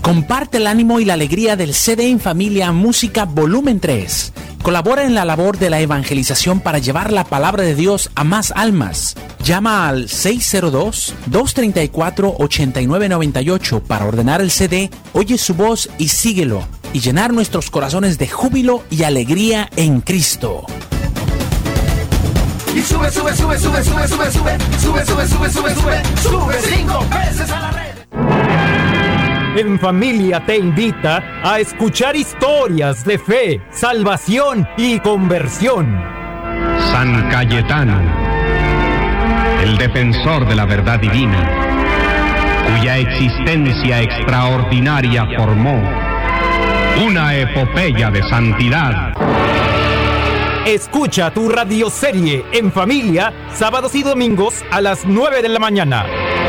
Comparte el ánimo y la alegría del CD en Familia Música Volumen 3. Colabora en la labor de la evangelización para llevar la palabra de Dios a más almas. Llama al 602-234-8998 para ordenar el CD, oye su voz y síguelo, y llenar nuestros corazones de júbilo y alegría en Cristo. Y sube 5 veces a la red. En Familia te invita a escuchar historias de fe, salvación y conversión. San Cayetano, el defensor de la verdad divina, cuya existencia extraordinaria formó una epopeya de santidad. Escucha tu radioserie En Familia, sábados y domingos a las 9 de la mañana.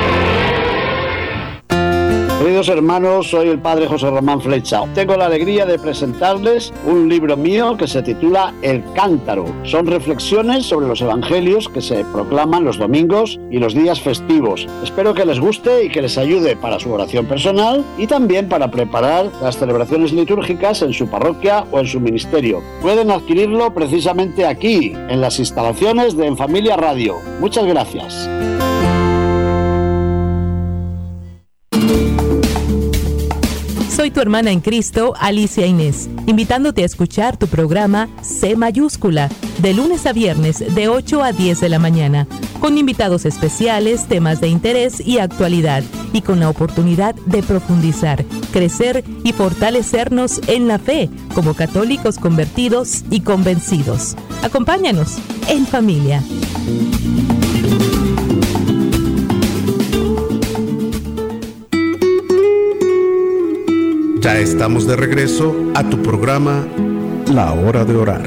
Queridos hermanos, soy el padre José Román Flecha. Tengo la alegría de presentarles un libro mío que se titula El Cántaro. Son reflexiones sobre los evangelios que se proclaman los domingos y los días festivos. Espero que les guste y que les ayude para su oración personal y también para preparar las celebraciones litúrgicas en su parroquia o en su ministerio. Pueden adquirirlo precisamente aquí, en las instalaciones de En Familia Radio. Muchas gracias. Soy tu hermana en Cristo, Alicia Inés, invitándote a escuchar tu programa C Mayúscula, de lunes a viernes de 8 a 10 de la mañana, con invitados especiales, temas de interés y actualidad, y con la oportunidad de profundizar, crecer y fortalecernos en la fe, como católicos convertidos y convencidos. Acompáñanos en familia. Ya estamos de regreso a tu programa La Hora de Orar.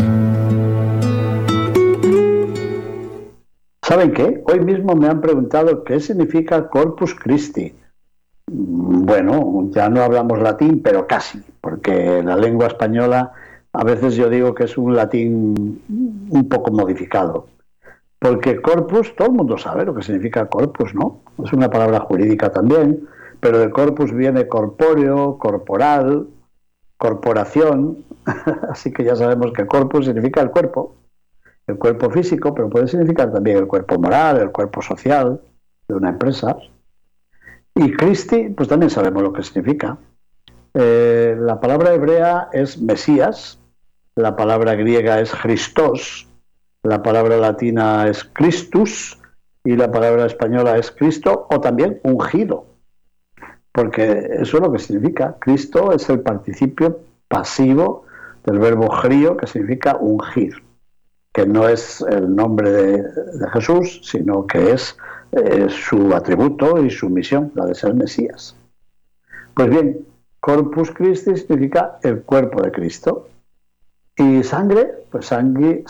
¿Saben qué? Hoy mismo me han preguntado qué significa Corpus Christi. Bueno, ya no hablamos latín, pero casi, porque la lengua española a veces yo digo que es un latín un poco modificado. Porque corpus, todo el mundo sabe lo que significa corpus, ¿no? Es una palabra jurídica también. Pero de corpus viene corpóreo, corporal, corporación, así que ya sabemos que corpus significa el cuerpo físico, pero puede significar también el cuerpo moral, el cuerpo social de una empresa. Y Christi, pues también sabemos lo que significa. La palabra hebrea es Mesías, la palabra griega es Christos, la palabra latina es Christus y la palabra española es Cristo o también ungido. Porque eso es lo que significa. Cristo es el participio pasivo del verbo chrio, que significa ungir, que no es el nombre de Jesús, sino que es su atributo y su misión, la de ser Mesías. Pues bien, Corpus Christi significa el cuerpo de Cristo. Y sangre, pues sanguis,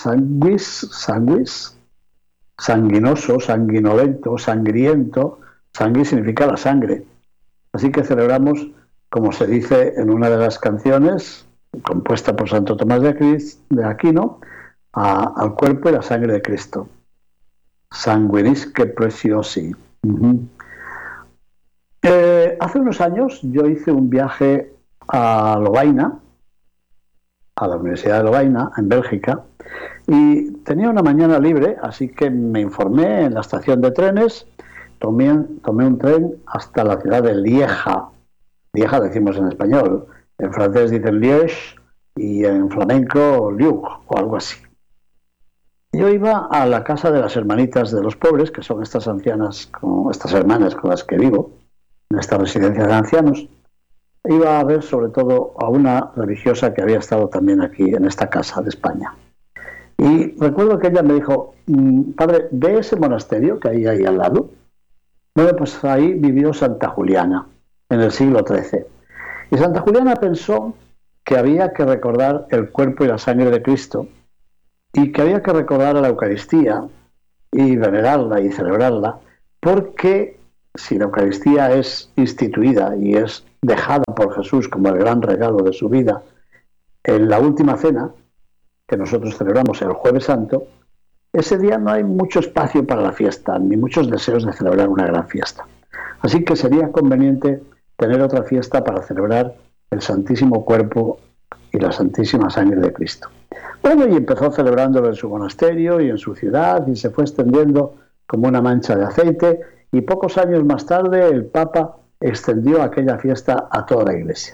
sanguinoso, sanguinolento, sangriento. Sanguis significa la sangre. Así que celebramos, como se dice en una de las canciones, compuesta por Santo Tomás de Aquino, al cuerpo y la sangre de Cristo. Sanguinisque preciosi. Hace unos años yo hice un viaje a Lovaina, a la Universidad de Lovaina, en Bélgica, y tenía una mañana libre, así que me informé en la estación de trenes. Tomé un tren hasta la ciudad de Lieja. Lieja decimos en español. En francés dicen Liège y en flamenco Liug o algo así. Yo iba a la casa de las hermanitas de los pobres, que son estas ancianas, estas hermanas con las que vivo, en esta residencia de ancianos. Iba a ver sobre todo a una religiosa que había estado también aquí en esta casa de España. Y recuerdo que ella me dijo, padre, ¿ve ese monasterio que hay ahí al lado? Bueno, pues ahí vivió Santa Juliana, en el siglo XIII. Y Santa Juliana pensó que había que recordar el cuerpo y la sangre de Cristo, y que había que recordar a la Eucaristía, y venerarla y celebrarla, porque si la Eucaristía es instituida y es dejada por Jesús como el gran regalo de su vida, en la última cena, que nosotros celebramos el Jueves Santo, ese día no hay mucho espacio para la fiesta, ni muchos deseos de celebrar una gran fiesta. Así que sería conveniente tener otra fiesta para celebrar el Santísimo Cuerpo y la Santísima Sangre de Cristo. Bueno, y empezó celebrándolo en su monasterio y en su ciudad, y se fue extendiendo como una mancha de aceite, y pocos años más tarde el Papa extendió aquella fiesta a toda la Iglesia.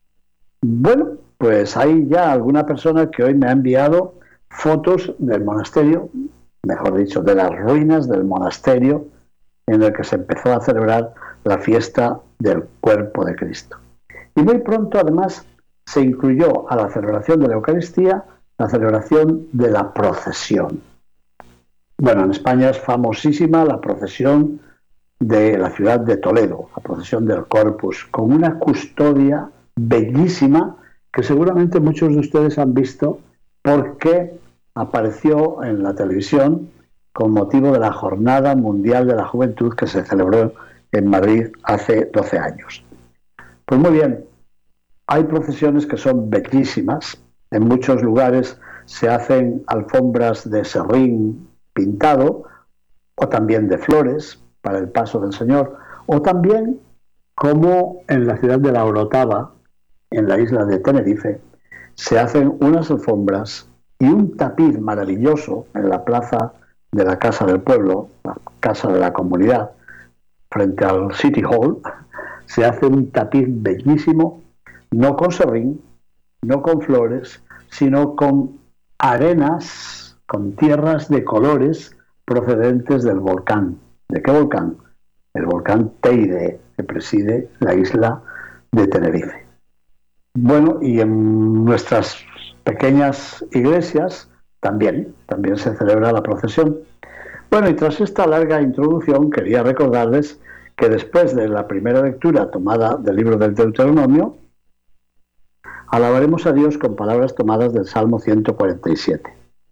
Bueno, pues hay ya alguna persona que hoy me ha enviado fotos del monasterio, mejor dicho, de las ruinas del monasterio en el que se empezó a celebrar la fiesta del Cuerpo de Cristo. Y muy pronto, además, se incluyó a la celebración de la Eucaristía la celebración de la procesión. Bueno, en España es famosísima la procesión de la ciudad de Toledo, la procesión del Corpus, con una custodia bellísima que seguramente muchos de ustedes han visto porque apareció en la televisión con motivo de la Jornada Mundial de la Juventud que se celebró en Madrid hace 12 años. Pues muy bien, hay procesiones que son bellísimas. En muchos lugares se hacen alfombras de serrín pintado, o también de flores para el paso del Señor, o también, como en la ciudad de La Orotava, en la isla de Tenerife, se hacen unas alfombras y un tapiz maravilloso en la plaza de la Casa del Pueblo, la Casa de la Comunidad, frente al City Hall. Se hace un tapiz bellísimo, no con serrín, no con flores, sino con arenas, con tierras de colores procedentes del volcán. ¿De qué volcán? El volcán Teide, que preside la isla de Tenerife. Bueno, y en nuestras pequeñas iglesias también se celebra la procesión. Bueno, y tras esta larga introducción, quería recordarles que después de la primera lectura tomada del libro del Deuteronomio, alabaremos a Dios con palabras tomadas del Salmo 147.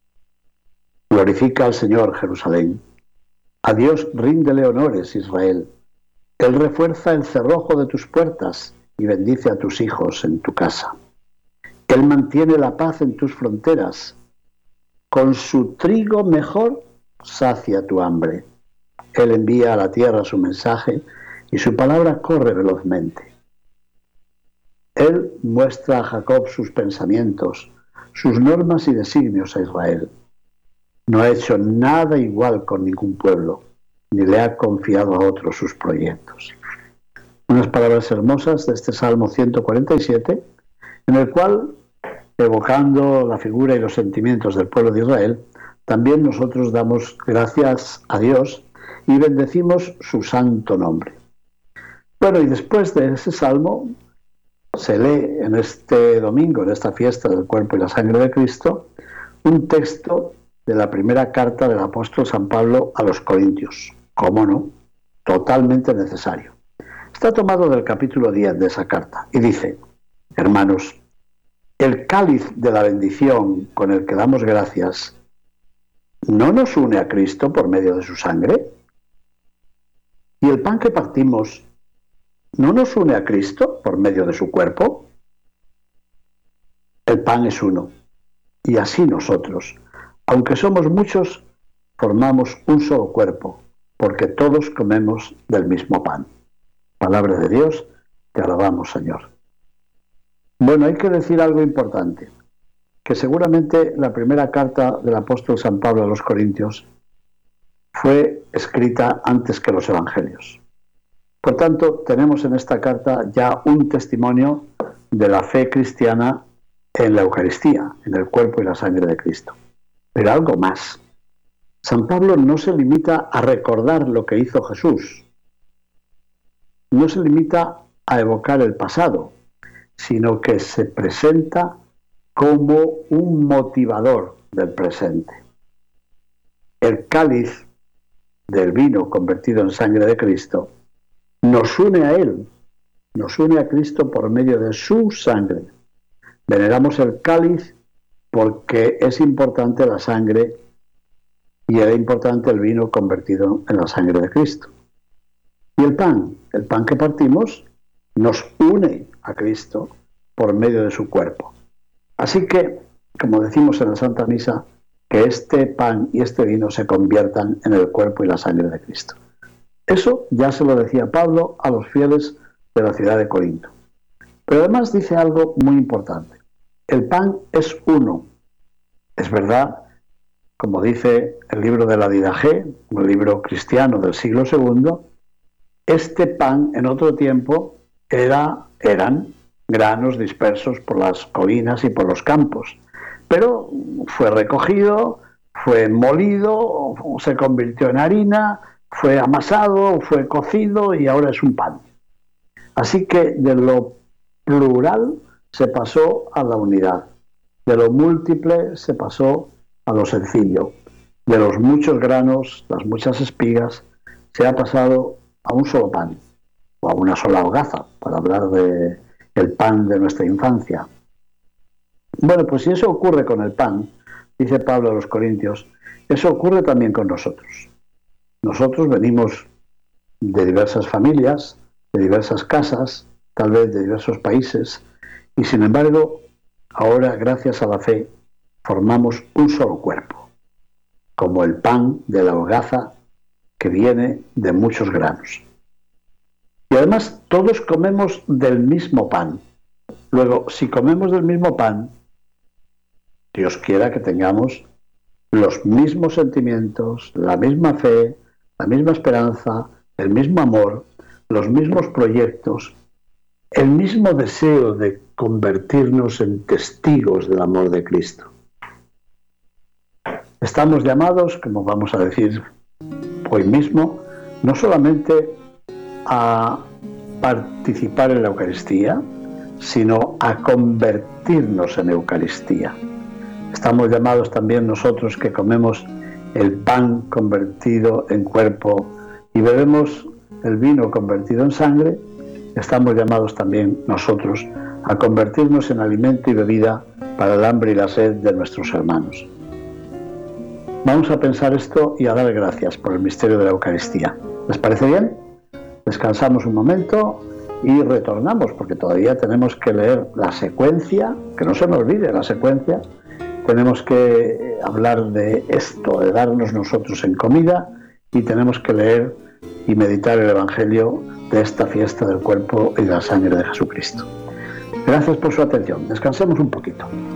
Glorifica al Señor, Jerusalén. A Dios ríndele honores, Israel. Él refuerza el cerrojo de tus puertas y bendice a tus hijos en tu casa. Él mantiene la paz en tus fronteras. Con su trigo mejor sacia tu hambre. Él envía a la tierra su mensaje y su palabra corre velozmente. Él muestra a Jacob sus pensamientos, sus normas y designios a Israel. No ha hecho nada igual con ningún pueblo, ni le ha confiado a otros sus proyectos. Unas palabras hermosas de este Salmo 147, en el cual, evocando la figura y los sentimientos del pueblo de Israel, también nosotros damos gracias a Dios y bendecimos su santo nombre. Bueno, y después de ese salmo, se lee en este domingo, en esta fiesta del cuerpo y la sangre de Cristo, un texto de la primera carta del apóstol San Pablo a los Corintios. ¿Cómo no? Totalmente necesario. Está tomado del capítulo 10 de esa carta y dice: hermanos, el cáliz de la bendición con el que damos gracias, ¿no nos une a Cristo por medio de su sangre? ¿Y el pan que partimos no nos une a Cristo por medio de su cuerpo? El pan es uno, y así nosotros, aunque somos muchos, formamos un solo cuerpo, porque todos comemos del mismo pan. Palabra de Dios, te alabamos, Señor. Bueno, hay que decir algo importante, que seguramente la primera carta del apóstol San Pablo a los Corintios fue escrita antes que los Evangelios. Por tanto, tenemos en esta carta ya un testimonio de la fe cristiana en la Eucaristía, en el cuerpo y la sangre de Cristo. Pero algo más. San Pablo no se limita a recordar lo que hizo Jesús, no se limita a evocar el pasado, sino que se presenta como un motivador del presente. El cáliz del vino convertido en sangre de Cristo nos une a Él, nos une a Cristo por medio de su sangre. Veneramos el cáliz porque es importante la sangre y era importante el vino convertido en la sangre de Cristo. Y el pan que partimos, nos une a Cristo por medio de su cuerpo. Así que, como decimos en la Santa Misa, que este pan y este vino se conviertan en el cuerpo y la sangre de Cristo. Eso ya se lo decía Pablo a los fieles de la ciudad de Corinto. Pero además dice algo muy importante. El pan es uno. Es verdad, como dice el libro de la Didaché, un libro cristiano del siglo II, este pan en otro tiempo eran granos dispersos por las colinas y por los campos, pero fue recogido, fue molido, se convirtió en harina, fue amasado, fue cocido y ahora es un pan. Así que de lo plural se pasó a la unidad, de lo múltiple se pasó a lo sencillo, de los muchos granos, las muchas espigas, se ha pasado a un solo pan, o a una sola hogaza, para hablar del pan de nuestra infancia. Bueno, pues si eso ocurre con el pan, dice Pablo a los Corintios, eso ocurre también con nosotros. Nosotros venimos de diversas familias, de diversas casas, tal vez de diversos países, y sin embargo, ahora, gracias a la fe, formamos un solo cuerpo, como el pan de la hogaza que viene de muchos granos. Y además, todos comemos del mismo pan. Luego, si comemos del mismo pan, Dios quiera que tengamos los mismos sentimientos, la misma fe, la misma esperanza, el mismo amor, los mismos proyectos, el mismo deseo de convertirnos en testigos del amor de Cristo. Estamos llamados, como vamos a decir hoy mismo, no solamente a participar en la Eucaristía, sino a convertirnos en Eucaristía. Estamos llamados también nosotros que comemos el pan convertido en cuerpo y bebemos el vino convertido en sangre, estamos llamados también nosotros a convertirnos en alimento y bebida para el hambre y la sed de nuestros hermanos. Vamos a pensar esto y a dar gracias por el misterio de la Eucaristía. ¿Les parece bien? Descansamos un momento y retornamos, porque todavía tenemos que leer la secuencia, que no se me olvide la secuencia. Tenemos que hablar de esto, de darnos nosotros en comida, y tenemos que leer y meditar el Evangelio de esta fiesta del cuerpo y de la sangre de Jesucristo. Gracias por su atención. Descansemos un poquito.